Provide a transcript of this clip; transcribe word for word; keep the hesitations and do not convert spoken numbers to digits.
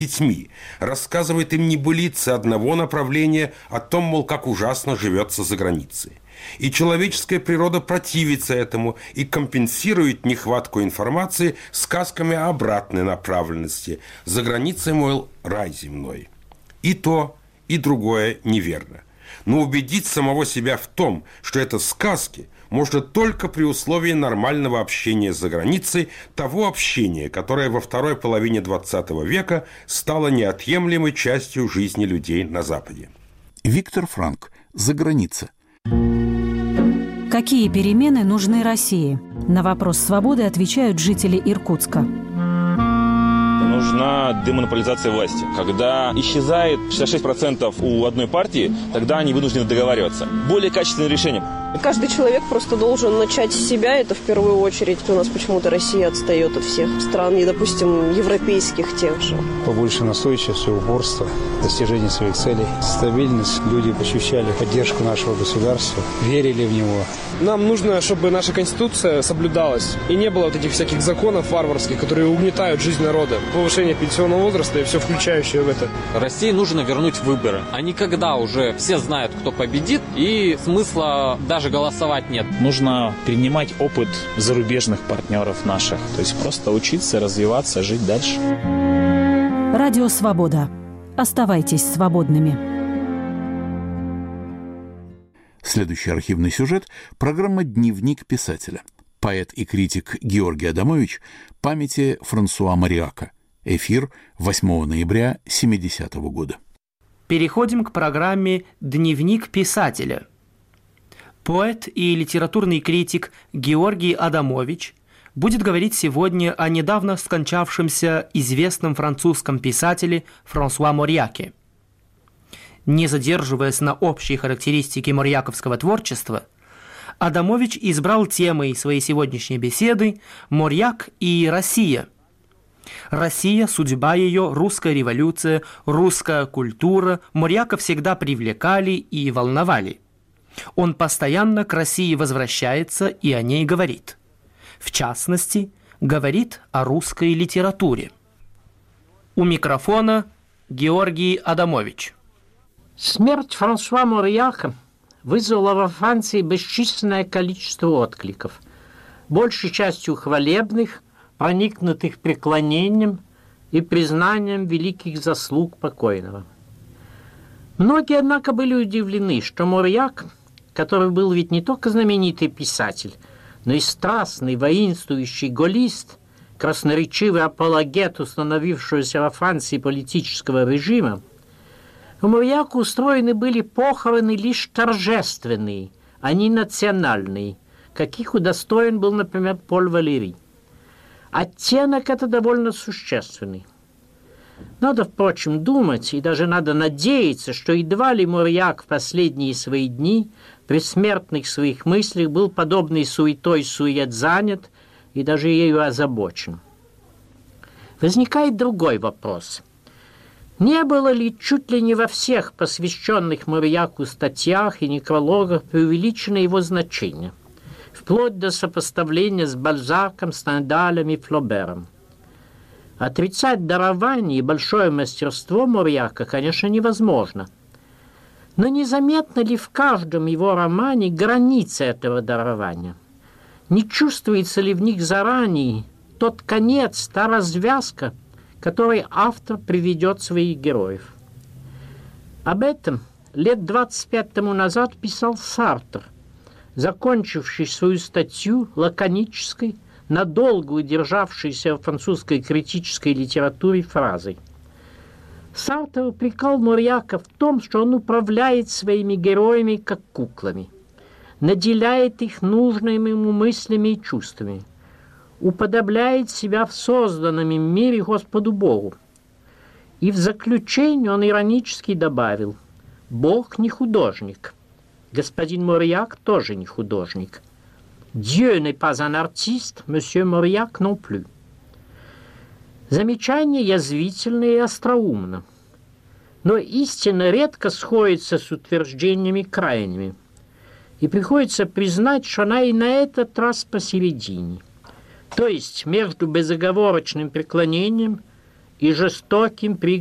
детьми, рассказывает им небылицы одного направления о том, мол, как ужасно живется за границей. И человеческая природа противится этому и компенсирует нехватку информации сказками обратной направленности. За границей, мол, рай земной. И то, и другое неверно. Но убедить самого себя в том, что это сказки, можно только при условии нормального общения за границей, того общения, которое во второй половине двадцатого века стало неотъемлемой частью жизни людей на Западе. Виктор Франк. «За-граница». Какие перемены нужны России? На вопрос «Свободы» отвечают жители Иркутска. Нужна демонополизация власти. Когда исчезает шестьдесят шесть процентов у одной партии, тогда они вынуждены договариваться. Более качественное решение. Каждый человек просто должен начать с себя, это в первую очередь. У нас почему-то Россия отстает от всех стран, и, допустим, европейских тех же. Побольше настойчивости, упорства, достижения своих целей, стабильность. Люди ощущали поддержку нашего государства, верили в него. Нам нужно, чтобы наша Конституция соблюдалась, и не было вот этих всяких законов варварских, которые угнетают жизнь народа. Повышение пенсионного возраста и все включающее в это. России нужно вернуть выборы. А не когда уже все знают, кто победит, и смысла даже голосовать нет. Нужно принимать опыт зарубежных партнеров наших. То есть просто учиться, развиваться, жить дальше. Радио «Свобода». Оставайтесь свободными. Следующий архивный сюжет – программа «Дневник писателя». Поэт и критик Георгий Адамович памяти Франсуа Мариака. Эфир восьмого ноября семидесятого года. Переходим к программе «Дневник писателя». Поэт и литературный критик Георгий Адамович будет говорить сегодня о недавно скончавшемся известном французском писателе Франсуа Морьяке. Не задерживаясь на общей характеристике морьяковского творчества, Адамович избрал темой своей сегодняшней беседы «Морьяк и Россия». Россия, судьба ее, русская революция, русская культура Морьяка всегда привлекали и волновали. Он постоянно к России возвращается и о ней говорит. В частности, говорит о русской литературе. У микрофона Георгий Адамович. Смерть Франсуа Морьяка вызвала во Франции бесчисленное количество откликов, большей частью хвалебных, проникнутых преклонением и признанием великих заслуг покойного. Многие, однако, были удивлены, что Морьяк, который был ведь не только знаменитый писатель, но и страстный, воинствующий голлист, красноречивый апологет установившегося во Франции политического режима, у Морьяка устроены были похороны лишь торжественные, а не национальные, каких удостоен был, например, Поль Валери. Оттенок это довольно существенный. Надо, впрочем, думать, и даже надо надеяться, что едва ли Морьяк в последние свои дни при смертных своих мыслях был подобной суетой сует занят и даже ею озабочен. Возникает другой вопрос. Не было ли чуть ли не во всех посвященных Морьяку статьях и некрологах преувеличено его значение, вплоть до сопоставления с Бальзаком, Стендалем и Флобером? Отрицать дарование и большое мастерство Морьяка, конечно, невозможно. Но незаметно ли в каждом его романе границы этого дарования? Не чувствуется ли в них заранее тот конец, та развязка, которой автор приведет своих героев? Об этом лет двадцать пять тому назад писал Сартр, закончивший свою статью лаконической, надолго удержавшейся в французской критической литературе фразой. Сартр упрекал Морьяка в том, что он управляет своими героями как куклами, наделяет их нужными ему мыслями и чувствами, уподобляет себя в созданном им мире Господу Богу. И в заключение он иронически добавил: «Бог не художник, господин Морьяк тоже не художник. Dieu n'est pas un artiste, monsieur Mauriac non plus». Замечание язвительное и остроумно, но истина редко сходится с утверждениями крайними, и приходится признать, что она и на этот раз посередине, то есть между безоговорочным преклонением и жестоким при